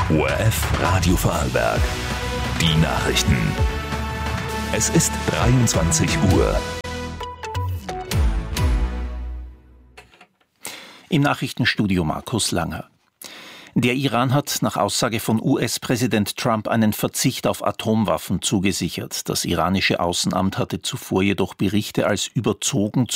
ORF Radio Vorarlberg. Die Nachrichten. Es ist 23 Uhr. Im Nachrichtenstudio Markus Langer. Der Iran hat nach Aussage von US-Präsident Trump einen Verzicht auf Atomwaffen zugesichert. Das iranische Außenamt hatte zuvor jedoch Berichte als überzogen